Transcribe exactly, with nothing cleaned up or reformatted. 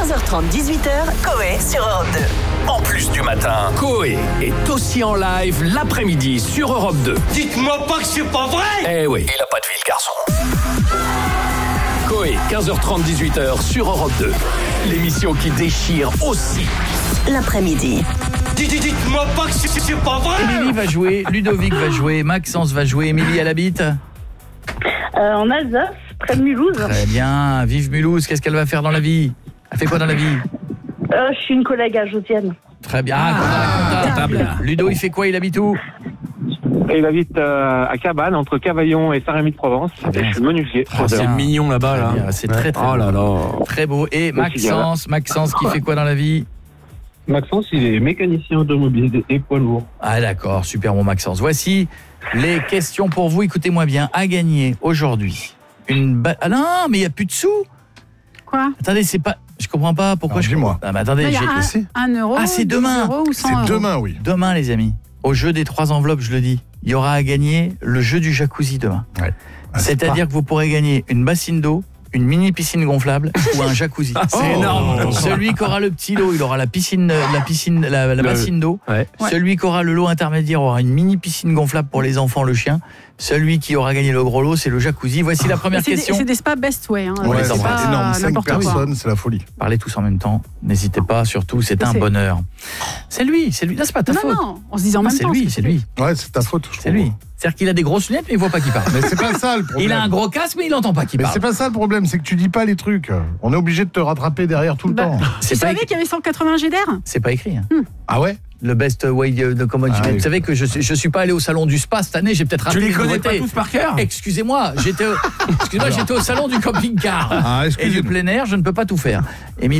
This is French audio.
quinze heures trente, dix-huit heures, Coé sur Europe deux. En plus du matin, Coé est aussi en live l'après-midi sur Europe deux. Dites-moi pas que c'est pas vrai. Eh oui, il a pas de vie le garçon. Coé, quinze heures trente, dix-huit heures sur Europe deux. L'émission qui déchire aussi l'après-midi. Dites-moi pas que c'est, c'est pas vrai. Émilie va jouer, Ludovic va jouer, Maxence va jouer. Émilie, elle habite euh, En Alsace, près de Mulhouse. Très bien, vive Mulhouse, qu'est-ce qu'elle va faire dans la vie? Elle fait quoi dans la vie? euh, Je suis une collègue à Josiane. Très bien, ah, comptable. Ludo, il fait quoi? Il habite où? Il habite euh, à Cabannes, entre Cavaillon et Saint-Rémy-de-Provence. bien, Je suis menuisier. Ah, c'est mignon là-bas, là. C'est très, très, oh là là. très beau. Et Maxence, Maxence qui fait quoi dans la vie? Maxence, il est mécanicien automobile et poids lourd. Ah d'accord, super bon Maxence. Voici les questions pour vous. Écoutez-moi bien. À gagner aujourd'hui une ba... Ah non, mais il n'y a plus de sous. Quoi? Attendez, c'est pas... Je comprends pas pourquoi. Alors, je dis-moi. Ah mais attendez, Il y a j'ai... un, un euro. Ah, c'est demain. Ou cent C'est euros. demain, oui. Demain, les amis, au jeu des trois enveloppes, je le dis, il y aura à gagner le jeu du jacuzzi demain. Ouais. Ah, C'est-à-dire pas... que vous pourrez gagner une bassine d'eau, une mini piscine gonflable ou un jacuzzi. C'est oh, énorme. Celui qui aura le petit lot, il aura la piscine, la piscine, la, la Le... bassine d'eau. Ouais. Celui qui aura le lot intermédiaire aura une mini piscine gonflable pour les enfants, le chien. Celui qui aura gagné le gros lot, c'est le jacuzzi. Voici la première c'est question. Des, c'est des spas Best Way. Hein. Ouais, c'est c'est pas énorme. Cinq n'importe quoi. personnes, c'est la folie. Parlez tous en même temps. N'hésitez pas, surtout, c'est un C'est- bonheur. C'est lui, c'est lui. Là, c'est pas ta Non, faute. non, on se disait en Non, même c'est temps. lui, c'est lui. Ouais, c'est ta faute, je C'est trouve. lui. C'est-à-dire qu'il a des grosses lunettes, mais il voit pas qui parle. Mais c'est pas ça le problème. Il a un gros casque, mais il entend pas qui Mais parle. c'est pas ça le problème, c'est que tu dis pas les trucs. On est obligé de te rattraper derrière tout le Bah, temps. Tu C'est pas, savais écrit. qu'il y avait cent quatre-vingts G d'air? C'est pas écrit. Hein. Ah ouais? Le best way de, de comment Ah, Vous oui. savez que je suis, je suis pas allé au salon du spa cette année, j'ai peut-être raté Tu les les connais pas nouveautés. tous par cœur? Excusez-moi, j'étais au, excusez-moi, j'étais au salon du camping-car Ah, et du excusez-moi. plein air, je ne peux pas tout faire. Émilie